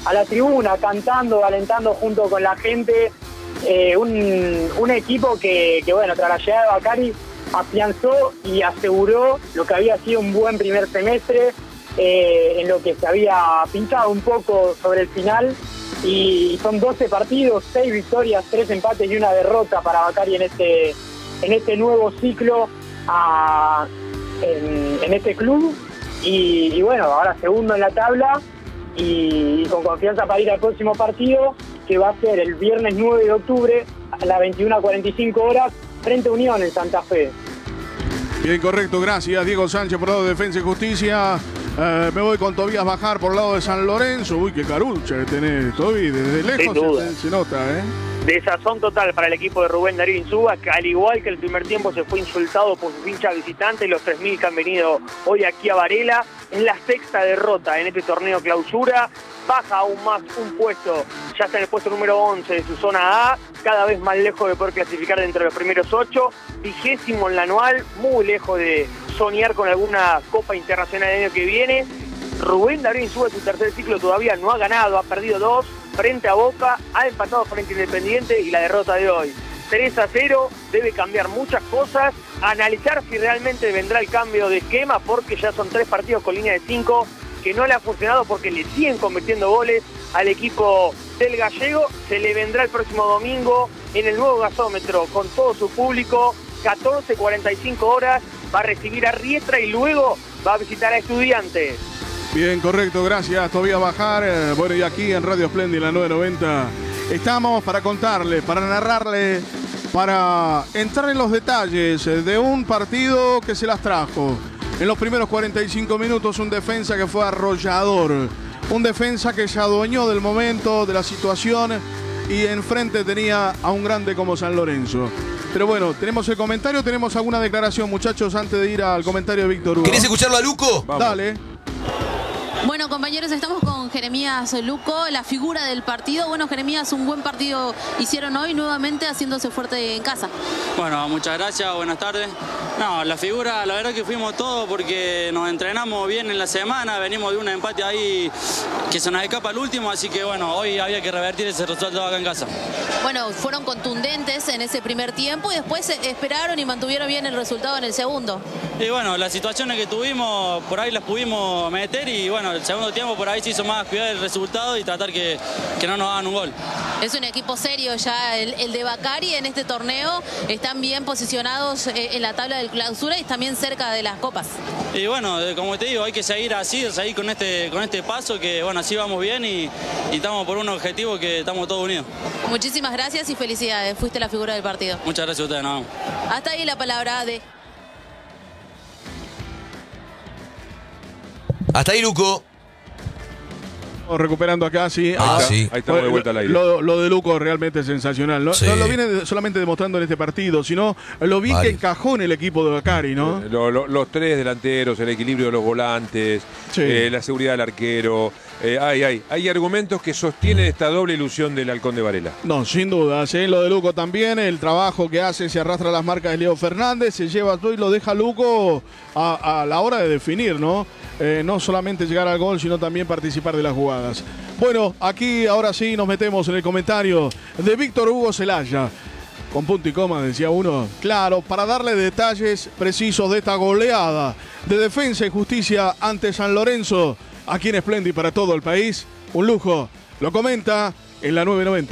a la tribuna, cantando, alentando junto con la gente. Un equipo que bueno, tras la llegada de Bacari afianzó y aseguró lo que había sido un buen primer semestre, en lo que se había pinchado un poco sobre el final, y son 12 partidos, 6 victorias, 3 empates y una derrota para Bacari en este nuevo ciclo en este club, y bueno, ahora segundo en la tabla y con confianza para ir al próximo partido, que va a ser el viernes 9 de octubre a las 21:45 horas frente a Unión en Santa Fe. Bien, correcto, gracias Diego Sánchez por el lado de Defensa y Justicia. Me voy con Tobías Bajar por el lado de San Lorenzo. Uy, qué carucha que tenés, Tobi, desde lejos se nota, Desazón total para el equipo de Rubén Darío Insúa, que al igual que el primer tiempo se fue insultado por sus hinchas visitantes, los 3.000 que han venido hoy aquí a Varela. Es la sexta derrota en este torneo clausura, baja aún más un puesto, ya está en el puesto número 11 de su zona A, cada vez más lejos de poder clasificar dentro de los primeros 8, 20º en la anual, muy lejos de soñar con alguna Copa Internacional el año que viene. Rubén Darío Insúa en su tercer ciclo todavía no ha ganado, ha perdido 2 frente a Boca, ha empatado frente a Independiente y la derrota de hoy 3-0, debe cambiar muchas cosas, analizar si realmente vendrá el cambio de esquema, porque ya son 3 partidos con línea de 5 que no le ha funcionado porque le siguen convirtiendo goles al equipo del gallego. Se le vendrá el próximo domingo en el nuevo gasómetro con todo su público, 14:45 horas, va a recibir a Riestra y luego va a visitar a Estudiantes. Bien, correcto, gracias Tobías Bajar. Bueno, y aquí en Radio Splendid, la 990, estamos para contarle, para narrarle, para entrar en los detalles de un partido que se las trajo. En los primeros 45 minutos, un defensa que fue arrollador, un defensa que se adueñó del momento, de la situación, y enfrente tenía a un grande como San Lorenzo. Pero bueno, tenemos el comentario, tenemos alguna declaración, muchachos, antes de ir al comentario de Víctor Hugo. ¿Querés escucharlo a Luco? Vamos. Dale. Bueno, compañeros, estamos con Jeremías Luco, la figura del partido. Bueno, Jeremías, un buen partido hicieron hoy, nuevamente haciéndose fuerte en casa. Bueno, muchas gracias, buenas tardes. No, la figura, la verdad que fuimos todos porque nos entrenamos bien en la semana, venimos de un empate ahí que se nos escapa el último, así que bueno, hoy había que revertir ese resultado acá en casa. Bueno, fueron contundentes en ese primer tiempo y después esperaron y mantuvieron bien el resultado en el segundo. Y bueno, las situaciones que tuvimos, por ahí las pudimos meter y bueno, el segundo tiempo por ahí se hizo más cuidar el resultado y tratar que no nos hagan un gol. Es un equipo serio ya el de Bacari en este torneo, están bien posicionados en la tabla del clausura y también cerca de las copas. Y bueno, como te digo, hay que seguir así, seguir con este paso que bueno, así vamos bien y estamos por un objetivo que estamos todos unidos. Muchísimas gracias y felicidades, fuiste la figura del partido. Muchas gracias a ustedes, no. Hasta ahí la palabra de... Hasta ahí, Luco. Recuperando acá, sí. Sí. Ahí estamos de vuelta al aire. Lo de Luco realmente es sensacional. No, Sí. no lo viene solamente demostrando en este partido, sino lo bien que encajó en el equipo de Bacari, ¿no? Los 3 delanteros, el equilibrio de los volantes, Sí. la seguridad del arquero. Hay argumentos que sostienen esta doble ilusión del Halcón de Varela. No, sin duda. ¿Sí? Lo de Luco también, el trabajo que hace, se arrastra las marcas de Leo Fernández, se lleva todo y lo deja Luco a la hora de definir, ¿no? No solamente llegar al gol, sino también participar de las jugadas. Bueno, aquí ahora sí nos metemos en el comentario de Víctor Hugo Celaya. Con punto y coma, decía uno. Claro, para darle detalles precisos de esta goleada de Defensa y Justicia ante San Lorenzo, aquí en Splendid para todo el país. Un lujo. Lo comenta en la 990.